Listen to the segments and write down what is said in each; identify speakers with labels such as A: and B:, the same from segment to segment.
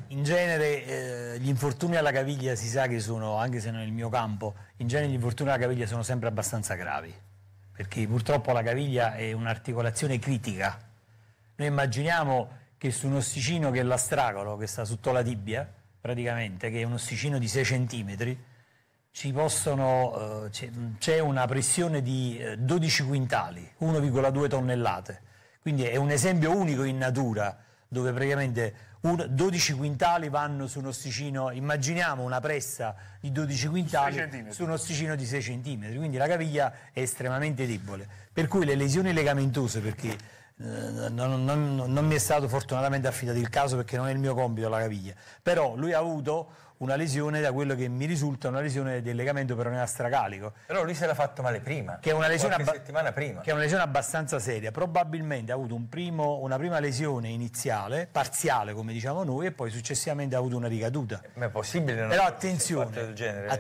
A: In genere gli infortuni alla caviglia si sa che sono, anche se non è il mio campo, in genere gli infortuni alla caviglia sono sempre abbastanza gravi, perché purtroppo la caviglia è un'articolazione critica. Noi immaginiamo che su un ossicino che è l'astracolo, che sta sotto la tibia, praticamente, che è un ossicino di 6 centimetri, c'è una pressione di 12 quintali, 1,2 tonnellate. Quindi è un esempio unico in natura, dove praticamente 12 quintali vanno su un ossicino, immaginiamo una pressa di 12 quintali su un ossicino di 6 centimetri, quindi la caviglia è estremamente debole. Per cui le lesioni legamentose, perché non mi è stato fortunatamente affidato il caso perché non è il mio compito la caviglia, però lui ha avuto una lesione, da quello che mi risulta, una lesione del legamento peroneo astracalico.
B: Però lui se l'ha fatto male prima,
A: che è una lesione
B: settimana prima.
A: Che è una lesione abbastanza seria. Probabilmente ha avuto una prima lesione iniziale, parziale come diciamo noi, e poi successivamente ha avuto una ricaduta.
B: Ma è possibile?
A: Però attenzione,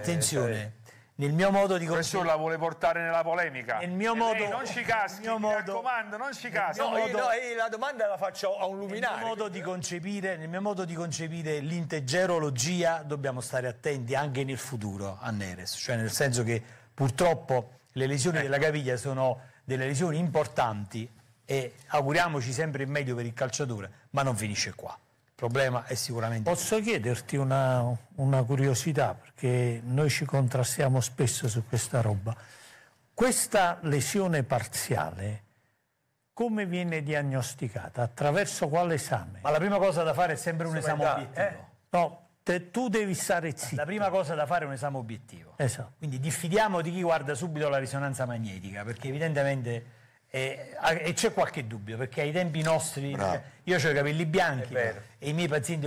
A: nel mio modo di
C: Professore la vuole portare nella polemica.
A: Nel mio modo,
C: non ci caschi, mi raccomando, non ci caschi.
B: La domanda la faccio a un luminare.
A: Nel mio modo di concepire l'integerologia dobbiamo stare attenti anche nel futuro a Neres, cioè nel senso che purtroppo le lesioni della caviglia sono delle lesioni importanti e auguriamoci sempre il meglio per il calciatore, ma non finisce qua. Il problema è sicuramente...
D: Posso chiederti una curiosità, perché noi ci contrastiamo spesso su questa roba. Questa lesione parziale come viene diagnosticata? Attraverso quale esame?
A: Ma la prima cosa da fare è sempre un esame obiettivo.
D: No, tu devi stare zitto.
A: La prima cosa da fare è un esame obiettivo.
D: Esatto.
A: Quindi diffidiamo di chi guarda subito la risonanza magnetica, perché evidentemente... e c'è qualche dubbio, perché ai tempi nostri io ho i capelli bianchi e i miei pazienti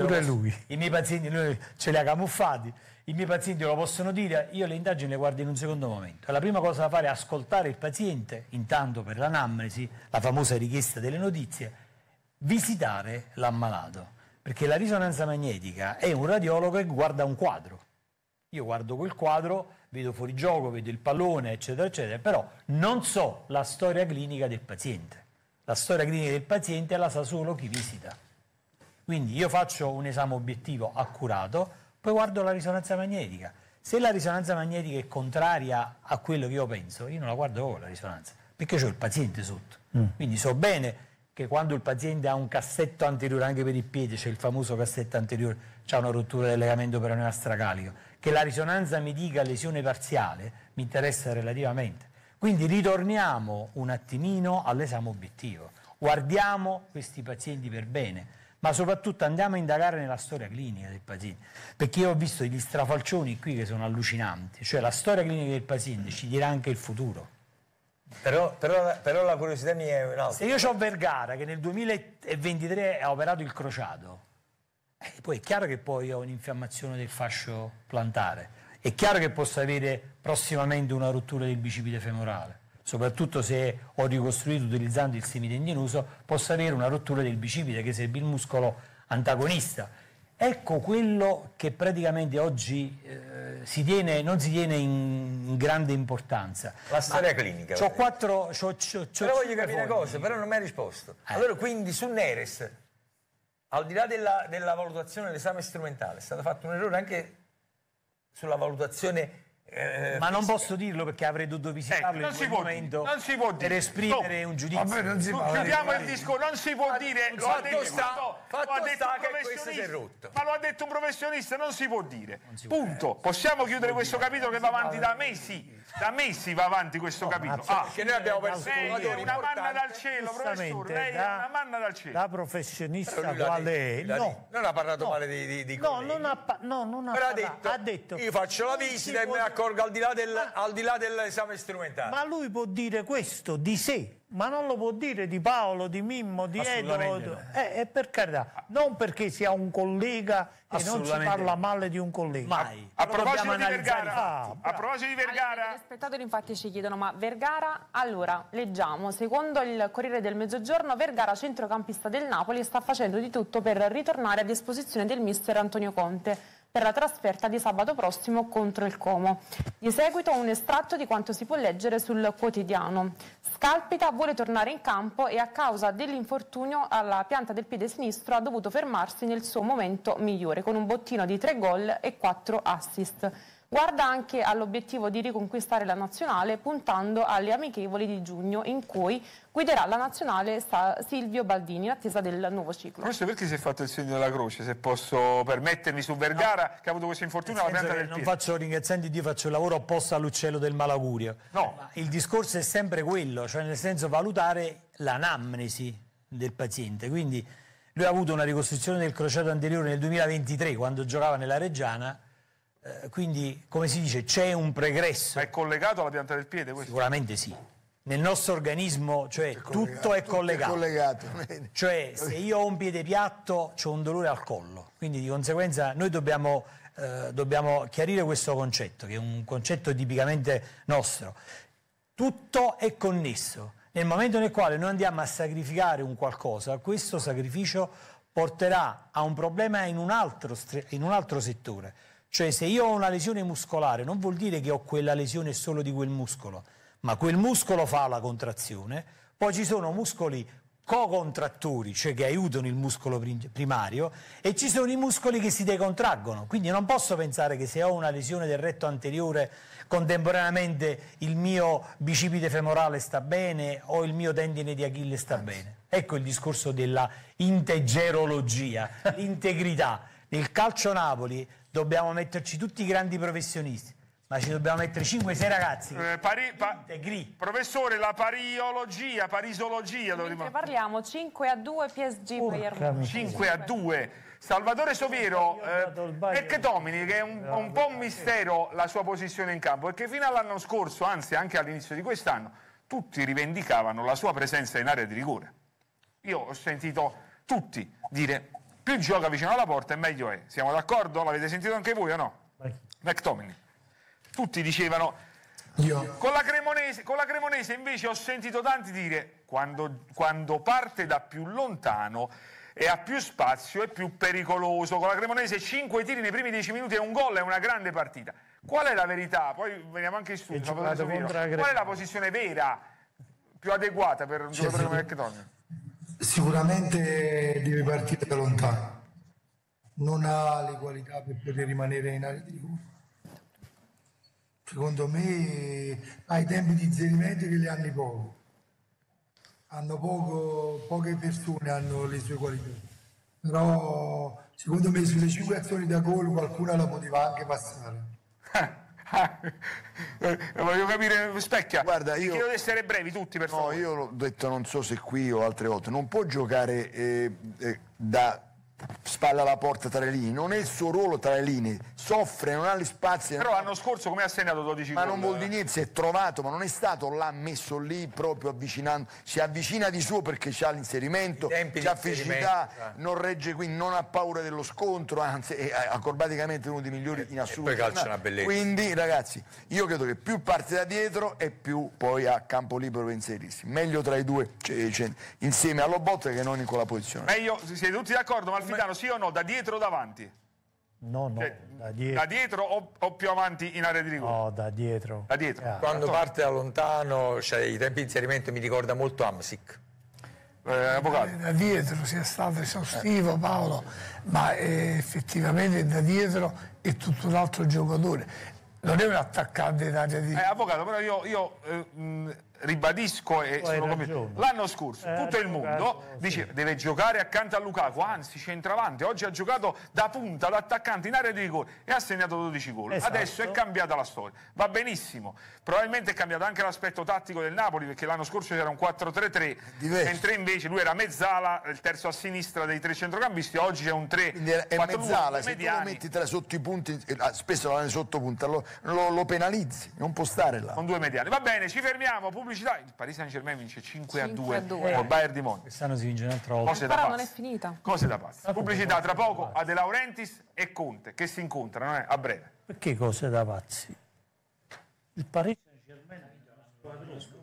A: lui ce li ha camuffati, i miei pazienti lo possono dire, io le indagini le guardo in un secondo momento. La prima cosa da fare è ascoltare il paziente, intanto per l'anamnesi, la famosa richiesta delle notizie, visitare l'ammalato, perché la risonanza magnetica è un radiologo che guarda un quadro. Io guardo quel quadro, vedo fuori gioco, vedo il pallone, eccetera, eccetera, però non so la storia clinica del paziente. La storia clinica del paziente la sa solo chi visita. Quindi io faccio un esame obiettivo accurato, poi guardo la risonanza magnetica. Se la risonanza magnetica è contraria a quello che io penso, io non la guardo con la risonanza, perché c'ho il paziente sotto. Quindi so bene che quando il paziente ha un cassetto anteriore, anche per il piede, c'è il famoso cassetto anteriore, c'ha una rottura del legamento peroneo astracalico, che la risonanza mi dica lesione parziale, mi interessa relativamente. Quindi ritorniamo un attimino all'esame obiettivo, guardiamo questi pazienti per bene, ma soprattutto andiamo a indagare nella storia clinica del paziente, perché io ho visto degli strafalcioni qui che sono allucinanti, cioè la storia clinica del paziente ci dirà anche il futuro.
B: Però la curiosità mia è un'altra.
A: Se io ho Vergara che nel 2023 ha operato il crociato, poi è chiaro che poi ho un'infiammazione del fascio plantare, è chiaro che posso avere prossimamente una rottura del bicipite femorale, soprattutto se ho ricostruito utilizzando il semitendinoso, posso avere una rottura del bicipite che sarebbe il muscolo antagonista. Ecco quello che praticamente oggi non si tiene in grande importanza.
B: La storia clinica.
A: Però voglio
B: capire una cosa, però non mi hai risposto. Allora quindi su Neres, al di là della valutazione dell'esame strumentale, è stato fatto un errore anche sulla valutazione...
A: ma non posso dirlo perché avrei dovuto visitarlo in quel momento per esprimere un giudizio.
C: Chiudiamo il discorso, non si può dire, lo ha detto un professionista, non si può dire. Punto. Possiamo chiudere questo capitolo che va avanti da mesi. Da mesi va avanti questo capitolo.
B: Perché noi abbiamo perso
C: una manna dal cielo, professore. Lei è una manna dal cielo.
D: Da professionista quale è? No.
B: Non ha parlato male di colleghi.
D: Non ha detto.
B: Io faccio la visita e me ne accorgo al di là dell'esame strumentale.
D: Ma lui può dire questo di sé, ma non lo può dire di Paolo, di Mimmo, di Edo. Per carità, non perché sia un collega e non si parla male di un collega.
A: Mai.
C: A proposito di Vergara,
E: Allora, gli spettatori infatti ci chiedono, ma Vergara, allora, leggiamo, secondo il Corriere del Mezzogiorno, Vergara, centrocampista del Napoli, sta facendo di tutto per ritornare a disposizione del mister Antonio Conte. per la trasferta di sabato prossimo contro il Como. Di seguito un estratto di quanto si può leggere sul quotidiano. Scalpita vuole tornare in campo e a causa dell'infortunio alla pianta del piede sinistro ha dovuto fermarsi nel suo momento migliore con un bottino di 3 gol e 4 assist. Guarda anche all'obiettivo di riconquistare la nazionale puntando alle amichevoli di giugno in cui guiderà la nazionale Silvio Baldini in attesa del nuovo ciclo.
C: Questo perché si è fatto il segno della croce, se posso permettermi, su Vergara che ha avuto questo infortunio alla pianta del piede?
A: Non faccio ringraziando Dio, faccio il lavoro opposto all'uccello del malaugurio.
C: No.
A: Ma il discorso è sempre quello, cioè nel senso valutare l'anamnesi del paziente. Quindi lui ha avuto una ricostruzione del crociato anteriore nel 2023 quando giocava nella Reggiana. Quindi, come si dice, c'è un pregresso.
C: Ma è collegato alla pianta del piede questo?
A: Sicuramente sì. Nel nostro organismo, cioè, tutto è collegato. Cioè, se io ho un piede piatto, c'ho un dolore al collo. Quindi, di conseguenza, noi dobbiamo chiarire questo concetto, che è un concetto tipicamente nostro. Tutto è connesso. Nel momento nel quale noi andiamo a sacrificare un qualcosa, questo sacrificio porterà a un problema in un altro settore. Cioè, se io ho una lesione muscolare, non vuol dire che ho quella lesione solo di quel muscolo, ma quel muscolo fa la contrazione, poi ci sono muscoli co-contrattori, cioè che aiutano il muscolo primario, e ci sono i muscoli che si decontraggono. Quindi non posso pensare che se ho una lesione del retto anteriore, contemporaneamente il mio bicipite femorale sta bene o il mio tendine di Achille sta bene. Ecco il discorso della integgerologia, l'integrità. Nel calcio Napoli dobbiamo metterci tutti i grandi professionisti, ma ci dobbiamo mettere 5-6 ragazzi.
C: Professore, la parisologia.
E: Mentre parliamo 5-2 PSG Bayern.
C: 5-2. Salvatore Soviero, Domini, che è un po' un mistero la sua posizione in campo, perché fino all'anno scorso, anzi anche all'inizio di quest'anno, tutti rivendicavano la sua presenza in area di rigore. Io ho sentito tutti dire: più gioca vicino alla porta e meglio è. Siamo d'accordo? L'avete sentito anche voi o no? McTominay. Tutti dicevano. Con la Cremonese invece ho sentito tanti dire: quando parte da più lontano e ha più spazio è più pericoloso. Con la Cremonese 5 tiri nei primi 10 minuti e un gol, è una grande partita. Qual è la verità? Poi veniamo anche in studio. Qual è la posizione vera, più adeguata per un giocatore come McTominay?
F: Sicuramente deve partire da lontano, non ha le qualità per poter rimanere in area di rigore. Secondo me ha i tempi di inserimento che li hanno poco. Poche persone hanno le sue qualità. Però secondo me sulle 5 azioni da gol qualcuna la poteva anche passare.
C: Voglio capire, Specchia.
G: Guarda, io
C: chiedo di essere brevi tutti, per favore.
G: No, io l'ho detto, non so se qui o altre volte, non può giocare da spalla alla porta tra le linee, non è il suo ruolo tra le linee, soffre, non ha gli spazi.
C: Però l'anno scorso come ha segnato 12 gol?
G: Ma non vuol dire niente, si è trovato, ma non è stato là messo lì proprio avvicinando, si avvicina di suo perché c'ha l'inserimento, c'ha fisicità, non regge, quindi non ha paura dello scontro, anzi è acrobaticamente uno dei migliori in assoluto.
B: E poi calcia una bellezza.
G: Quindi ragazzi, io credo che più parte da dietro e più poi ha campo libero per inserirsi, meglio tra i due, insieme allo Botte che non in quella posizione.
C: Meglio, siete tutti d'accordo, Malfitano, sì o no, da dietro o davanti?
D: No, da dietro.
C: Da dietro o più avanti in area di rigore?
D: No, da dietro.
C: Da dietro.
B: Quando parte da lontano, cioè, i tempi di inserimento mi ricorda molto Amsic.
C: Avvocato.
H: Da dietro sia stato esaustivo Paolo, ma effettivamente da dietro è tutto un altro giocatore. Non è un attaccante in area di...
C: Avvocato, però io ribadisco e sono convinto. L'anno scorso tutto il mondo dice deve giocare accanto a Lukaku, anzi centravanti. Oggi ha giocato da punta, da attaccante in area di rigore e ha segnato 12 gol.
D: Esatto.
C: Adesso è cambiata la storia, va benissimo. Probabilmente è cambiato anche l'aspetto tattico del Napoli, perché l'anno scorso c'era un 4-3-3, mentre invece lui era mezzala, il terzo a sinistra dei tre centrocampisti. Oggi c'è un 3-4-2.
G: È mezzala, se tu lo metti sotto i punti, spesso lo sotto punta, lo penalizzi, non può stare là.
C: Con due mediani. Va bene, ci fermiamo, pubblicità. Il Paris Saint-Germain vince 5-2 col Bayern di Monaco.
A: Quest'anno si vince un'altra volta.
C: Cose da
E: Però
C: pazzi.
E: non è finita.
C: Cose da pazzi. Pubblicità tra poco a De Laurentiis e Conte che si incontrano a breve.
D: Perché cose da pazzi? Il Paris Saint-Germain ha vinto una squadra